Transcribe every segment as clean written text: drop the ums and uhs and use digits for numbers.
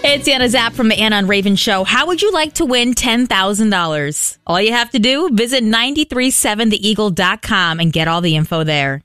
It's Anna Zapp from the Anna and Raven Show. How would you like to win $10,000? All you have to do, visit 937theeagle.com and get all the info there.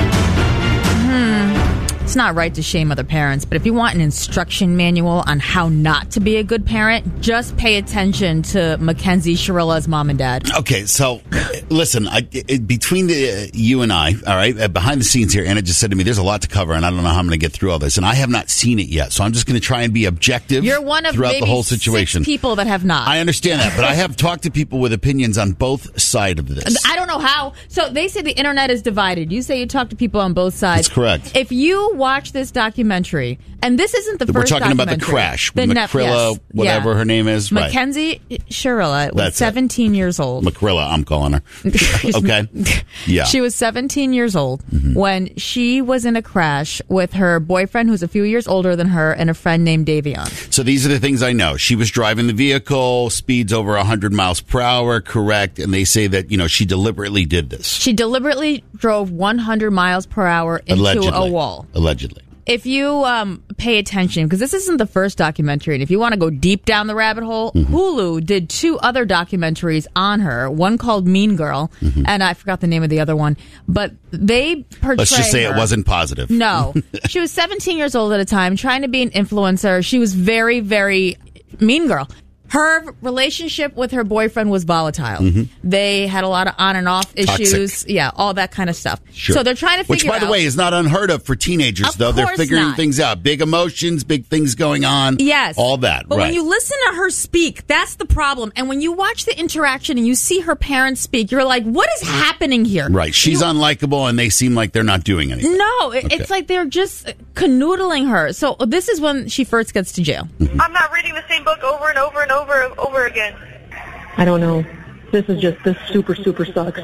It's not right to shame other parents, but if you want an instruction manual on how not to be a good parent, just pay attention to Mackenzie Shirilla's mom and dad. Okay, so listen, between you and I, all right, behind the scenes here, Anna just said to me, there's a lot to cover, and I don't know how I'm going to get through all this, and I have not seen it yet, so I'm just going to try and be objective. You're one of throughout maybe the whole situation. 6 people that have not. I understand that, but I have talked to people with opinions on both sides of this. I don't know how. So they say the internet is divided. You say you talk to people on both sides. That's correct. If you watch this documentary, and this isn't the first documentary. We're talking about the crash. Macrilla, whatever her name is. Mackenzie Shirilla was 17 years old. Macrilla, I'm calling her. Okay. Yeah. She was 17 years old when she was in a crash with her boyfriend, who's a few years older than her, and a friend named Davion. So these are the things I know. She was driving the vehicle, speeds over 100 miles per hour, correct, and they say that, she deliberately did this. She deliberately drove 100 miles per hour into a wall. Allegedly. If you pay attention, because this isn't the first documentary, and if you want to go deep down the rabbit hole, Hulu did 2 other documentaries on her, one called Mean Girl, and I forgot the name of the other one, but they portray Let's just say her. It wasn't positive. No. She was 17 years old at a time, trying to be an influencer. She was very, very mean girl. Her relationship with her boyfriend was volatile. They had a lot of on and off issues. Toxic. Yeah, all that kind of stuff. Sure. So they're trying to figure out. Which, by the way, is not unheard of for teenagers, though. They're figuring things out. Big emotions, big things going on. Yes. All that. But right. when you listen to her speak, that's the problem. And when you watch the interaction and you see her parents speak, you're like, what is happening here? Right. She's unlikable, and they seem like they're not doing anything. No, it's like they're just canoodling her. So this is when she first gets to jail. I'm not reading the same book over and over and over again. I don't know. This super sucks.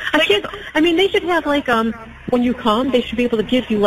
They should have when you come, they should be able to give you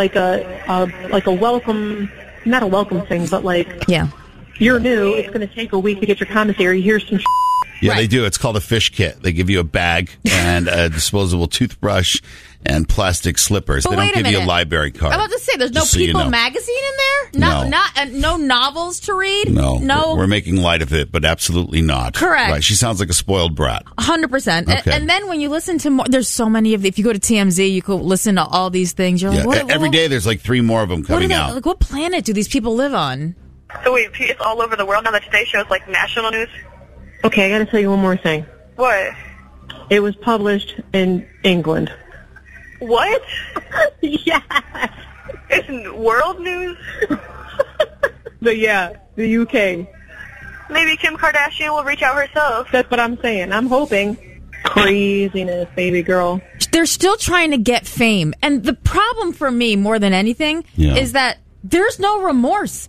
a welcome, not a welcome thing, but you're new. It's going to take a week to get your commissary. Here's some. Yeah, They do. It's called a fish kit. They give you a bag and a disposable toothbrush and plastic slippers. But they don't give you a library card. I'm about to say, there's no People magazine in there? No novels to read? No. We're making light of it, but absolutely not. Correct. Right. She sounds like a spoiled brat. 100%. Okay. And then when you listen to more, there's so many of, if you go to TMZ, you could listen to all these things. You're like, every day there's 3 more of them coming out. What planet do these people live on? So wait, it's all over the world now. The Today Show is national news? Okay, I got to tell you one more thing. What? It was published in England. What? Yes. It's world news? The UK. Maybe Kim Kardashian will reach out herself. That's what I'm saying. I'm hoping. Craziness, baby girl. They're still trying to get fame. And the problem for me, more than anything, is that there's no remorse.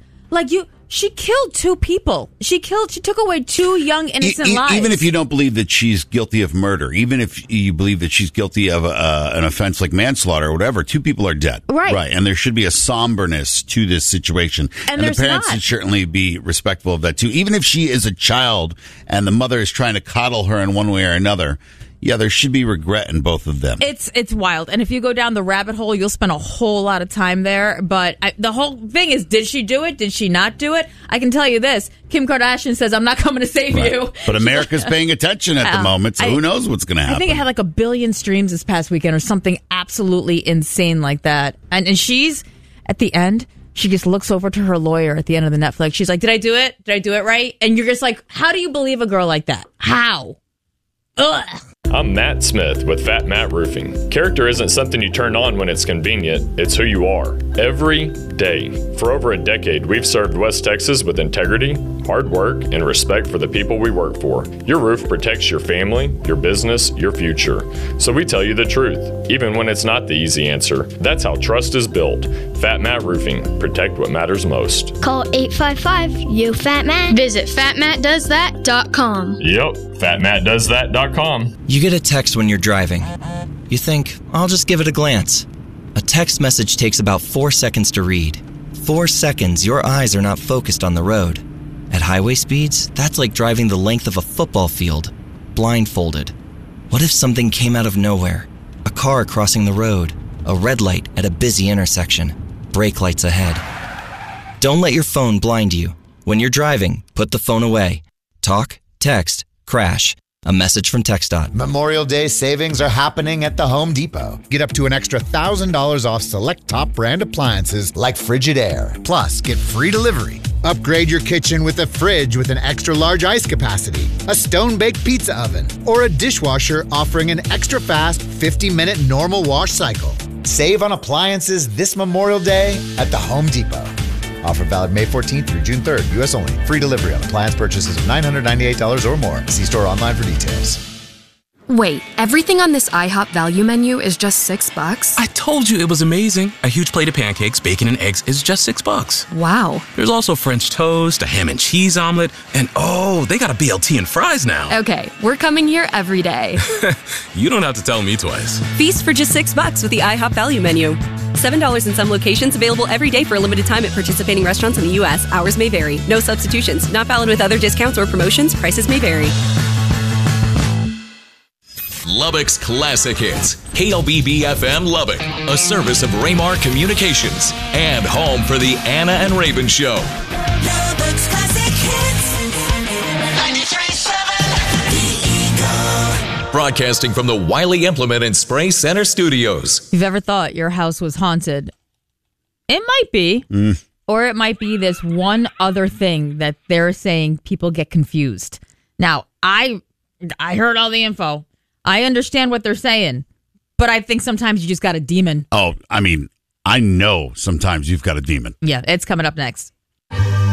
She killed 2 people. She took away 2 young, innocent lives. Even if you don't believe that she's guilty of murder, even if you believe that she's guilty of an offense like manslaughter or whatever, 2 people are dead. Right. And there should be a somberness to this situation. And the parents should certainly be respectful of that, too. Even if she is a child and the mother is trying to coddle her in one way or another, there should be regret in both of them. It's wild. And if you go down the rabbit hole, you'll spend a whole lot of time there. But the whole thing is, did she do it? Did she not do it? I can tell you this. Kim Kardashian says, I'm not coming to save you. But America's paying attention at the moment, so who knows what's going to happen. I think it had 1 billion streams this past weekend or something absolutely insane like that. And she's, at the end, she just looks over to her lawyer at the end of the Netflix. She's like, did I do it? Did I do it right? And you're just like, how do you believe a girl like that? How? Ugh. I'm Matt Smith with Fat Matt Roofing. Character isn't something you turn on when it's convenient, it's who you are. Every day. For over a decade, we've served West Texas with integrity, hard work, and respect for the people we work for. Your roof protects your family, your business, your future. So we tell you the truth, even when it's not the easy answer. That's how trust is built. Fat Matt Roofing. Protect what matters most. Call 855-YO-FAT-MAT. Visit fatmattdoesthat.com. Yep, fatmattdoesthat.com. You get a text when you're driving. You think, I'll just give it a glance. A text message takes about 4 seconds to read. 4 seconds, your eyes are not focused on the road. At highway speeds, that's like driving the length of a football field, blindfolded. What if something came out of nowhere? A car crossing the road, a red light at a busy intersection, brake lights ahead. Don't let your phone blind you. When you're driving, put the phone away. Talk, text, crash. A message from TxDOT. Memorial Day savings are happening at the Home Depot. Get up to an extra $1,000 off select top brand appliances like Frigidaire. Plus, get free delivery. Upgrade your kitchen with a fridge with an extra large ice capacity, a stone-baked pizza oven, or a dishwasher offering an extra fast 50-minute normal wash cycle. Save on appliances this Memorial Day at the Home Depot. Offer valid May 14th through June 3rd. U.S. only. Free delivery on appliance purchases of $998 or more. See store online for details. Wait, everything on this IHOP value menu is just $6? I told you it was amazing. A huge plate of pancakes, bacon, and eggs is just $6. Wow. There's also French toast, a ham and cheese omelet, and they got a BLT and fries now. Okay, we're coming here every day. You don't have to tell me twice. Feast for just $6 with the IHOP value menu. $7 in some locations, available every day for a limited time at participating restaurants in the U.S. Hours may vary. No substitutions. Not valid with other discounts or promotions. Prices may vary. Lubbock's Classic Hits. KLBB-FM Lubbock, a service of Raymar Communications and home for the Anna and Raven Show. Lubbock's Classic Hits. 93.7 The Eagle. Broadcasting from the Wiley Implement and Spray Center Studios. If you've ever thought your house was haunted, it might be. Or it might be this one other thing that they're saying people get confused. Now, I heard all the info. I understand what they're saying, but I think sometimes you just got a demon. Oh, I mean, I know sometimes you've got a demon. Yeah, it's coming up next.